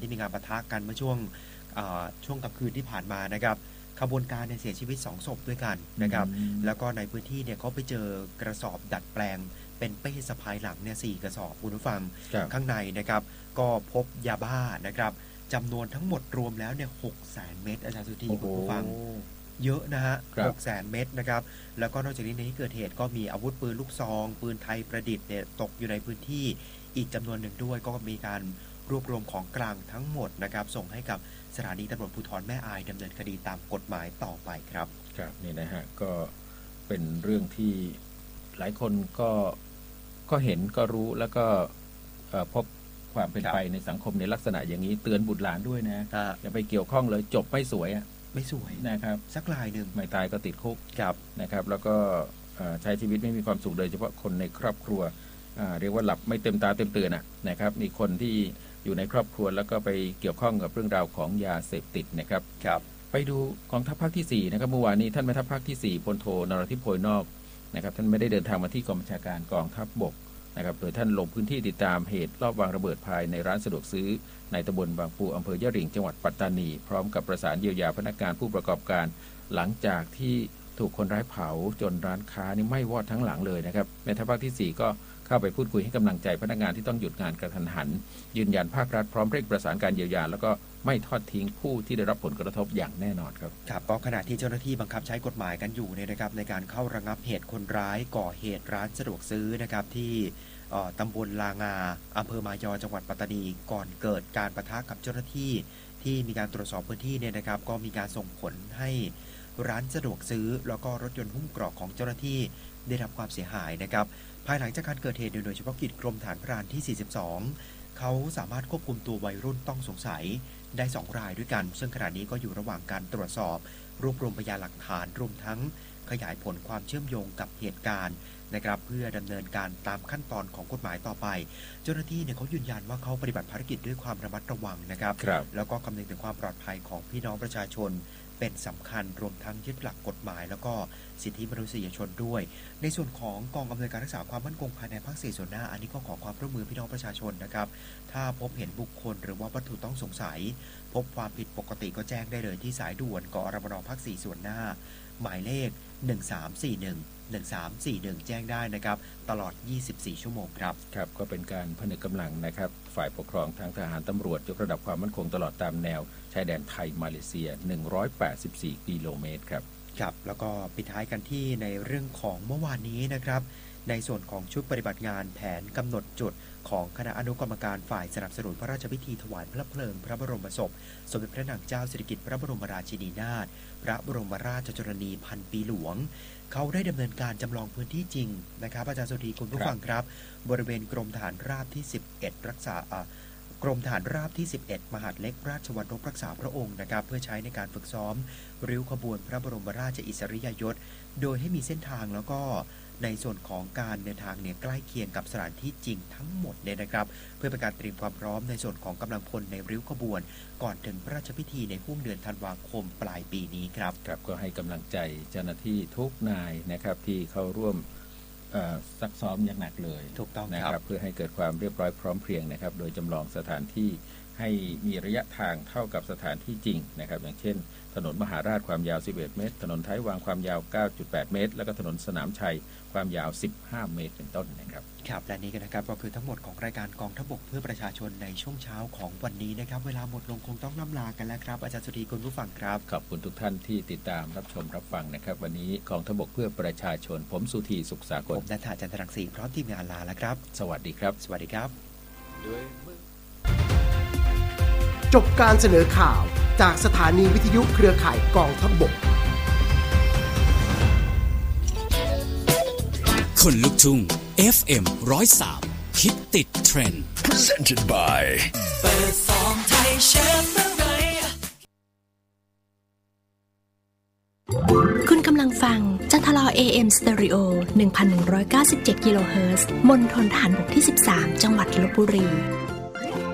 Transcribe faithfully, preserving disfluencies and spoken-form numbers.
ที่มีการปะทะกันเมื่อช่วงช่วงกลางคืนที่ผ่านมานะครับขบวนการเนี่ยเสียชีวิตสองศพด้วยกันนะครับแล้วก็ในพื้นที่เนี่ยเขาไปเจอกระสอบดัดแปลงเป็นเป้สะพายหลังเนี่ยสี่กระสอบคุณผู้ฟังข้างในนะครับก็พบยาบ้านะครับจำนวนทั้งหมดรวมแล้วเนี่ยหกแสนเม็ดอาจารย์สุธีคุณผู้ฟังเยอะนะฮะหกแสนเม็ดนะครับแล้วก็นอกจากนี้ในที่เกิดเหตุก็มีอาวุธปืนลูกซองปืนไทยประดิษฐ์เนี่ยตกอยู่ในพื้นที่อีกจำนวนหนึ่งด้วยก็มีการรวบรวมของกลางทั้งหมดนะครับส่งให้กับสถานีตำรวจภูธรแม่อายดำเนินคดีตามกฎหมายต่อไปครับครับนี่นะฮะก็เป็นเรื่องที่หลายคนก็ก็เห็นก็รู้แล้วก็พบความเป็นไปในสังคมในลักษณะอย่างนี้เตือนบุตรหลานด้วยนะอย่าไปเกี่ยวข้องเลยจบไม่สวยอ่ะไม่สวยนะครับสักรายหนึ่งไม่ตายก็ติดคุกนะครับแล้วก็ใช้ชีวิตไม่มีความสุขโดยเฉพาะคนในครอบครัวเรียกว่าหลับไม่เต็มตาเต็มตื่นนะครับมีคนที่อยู่ในครอบครัวแล้วก็ไปเกี่ยวข้องกับเรื่องราวของยาเสพติดนะครับครับไปดูกองทัพภาคที่สี่นะครับเมื่อวานนี้ท่านแม่ทัพภาคที่สี่พลโทนรทิพย์โพยนอกนะครับท่านไม่ได้เดินทางมาที่กองบัญชาการกองทัพบกนะครับโดยท่านลงพื้นที่ติดตามเหตุลอบวางระเบิดภายในร้านสะดวกซื้อในตำบลบางปูอำเภอยะหริ่งจังหวัดปัตตานีพร้อมกับประสานเยียวยาพนักงานผู้ประกอบการหลังจากที่ถูกคนร้ายเผาจนร้านค้านี่ไหม้วอดทั้งหลังเลยนะครับแม่ทัพภาคที่สี่ก็เข้าไปพูดคุยให้กำลังใจพนักงานที่ต้องหยุดงานกระทันหันยืนยันภาครัฐพร้อมเร่งประสานการเยียวยาแล้วก็ไม่ทอดทิ้งผู้ที่ได้รับผลกระทบอย่างแน่นอนครับครับก็ขณะที่เจ้าหน้าที่บังคับใช้กฎหมายกันอยู่เนี่ยนะครับในการเข้าระงับเหตุคนร้ายก่อเหตุร้านสะดวกซื้อนะครับที่ตำบลลางาอำเภอมายอจังหวัดปัตตานีก่อนเกิดการปะทะกับเจ้าหน้าที่ที่มีการตรวจสอบพื้นที่เนี่ยนะครับก็มีการส่งผลให้ร้านสะดวกซื้อแล้วก็รถยนต์หุ้มเกราะของเจ้าหน้าที่ได้รับความเสียหายนะครับภายหลังจากการเกิดเหตุโดยเฉพาะกิจกรมฐานพรานที่สี่สิบสองเขาสามารถควบคุมตัววัยรุ่นต้องสงสัยได้สองรายด้วยกันซึ่งขณะนี้ก็อยู่ระหว่างการตรวจสอบรวบรวมพยานหลักฐานรวมทั้งขยายผลความเชื่อมโยงกับเหตุการณ์นะครับเพื่อดำเนินการตามขั้นตอนของกฎหมายต่อไปเจ้าหน้าที่เนี่ยเขายืนยันว่าเขาปฏิบัติภารกิจด้วยความระมัดระวังนะครับแล้วก็คำนึงถึงความปลอดภัยของพี่น้องประชาชนเป็นสำคัญรวมทั้งยึดหลักกฎหมายแล้วก็สิทธิมนุษยชนด้วยในส่วนของกองอำนวยการรักษาความมั่นคงภายในภาคสี่ส่วนหน้าอันนี้ก็ขอความร่วมมือพี่น้องประชาชนนะครับถ้าพบเห็นบุคคลหรือว่าวัตถุต้องสงสัยพบความผิดปกติก็แจ้งได้เลยที่สายด่วนกอรมนภาคสี่ส่วนหน้าหมายเลขหนึ่งสามสี่หนึ่ง หนึ่งสามสี่หนึ่งแจ้งได้นะครับตลอดยี่สิบสี่ชั่วโมงครับครับก็เป็นการผนึกกำลังนะครับฝ่ายปกครองทางทหารตำรวจยกระดับความมั่นคงตลอดตามแนวชายแดนไทยมาเลเซียหนึ่งร้อยแปดสิบสี่กิโลเมตรครับครับแล้วก็ปิดท้ายกันที่ในเรื่องของเมื่อวานนี้นะครับในส่วนของชุดปฏิบัติงานแผนกำหนดจุดของคณะอนุกรรมการฝ่ายสนับสนุนพระราชพิธีถวายพระเพลิงพระบรมศพสมเด็จพระนางเจ้าสิริกิติ์พระบรมราชินีนาถพระบรมราชชนนีพันปีหลวงเขาได้ดำเนินการจำลองพื้นที่จริงนะครับอาจารย์สุธีคุณผู้ฟังครับบริเวณกรมฐานราบที่สิบเอ็ดรักษากรมฐานราบที่สิบเอ็ดมหาดเล็กราชวัณรบรักษาพระองค์นะครับเพื่อใช้ในการฝึกซ้อมริ้วขบวนพระบรมราชอิสริยยศโดยให้มีเส้นทางแล้วก็ในส่วนของการเดินทางเนี่ยใกล้เคียงกับสถานที่จริงทั้งหมดเนี่ยนะครับเพื่อเป็นการเตรียมความพร้อมในส่วนของกำลังพลในริ้วขบวนก่อนถึงพระราชพิธีในห่วงเดือนธันวาคมปลายปีนี้ครับครับก็ให้กำลังใจเจ้าหน้าที่ทุกนายนะครับที่เข้าร่วมซักซ้อมอย่างหนักเลยถูกต้องนะครับเพื่อให้เกิดความเรียบร้อยพร้อมเพรียงนะครับโดยจำลองสถานที่ให้มีระยะทางเท่ากับสถานที่จริงนะครับอย่างเช่นถนนมหาราชความยาวสิบเอ็ดเมตรถนนท้ายวางความยาว เก้าจุดแปด เมตรแล้วก็ถนนสนามชัยความยาวสิบห้าเมตรเป็นต้นนะครับครับและนี้กันนะครับก็คือทั้งหมดของรายการกองทัพบกเพื่อประชาชนในช่วงเช้าของวันนี้นะครับเวลาหมดลงคงต้องล่ำลากันแล้วครับอาจารย์สุธีคุณผู้ฟังครับขอบคุณทุกท่านที่ติดตามรับชมรับฟังนะครับวันนี้กองทัพบกเพื่อประชาชนผมสุธีสุขสากลผมณัฐาจันทรังสีพร้อมทีมงานลาแล้วครับสวัสดีครับสวัสดีครับจบการเสนอข่าวจากสถานีวิทยุเครือข่ายกองทัพบกคนลุกทุ่ง เอฟ เอ็ม หนึ่งศูนย์สาม คิดติดเทรนด์ Presented by เปิดฟองไทยเชฟเมื่อไรคุณกำลังฟังจันทลอ เอ เอ็ม Stereo หนึ่งพันหนึ่งร้อยเก้าสิบเจ็ด กิโลเฮิรตซ์มณฑลทหารบกที่สิบสามจังหวัดลพบุรี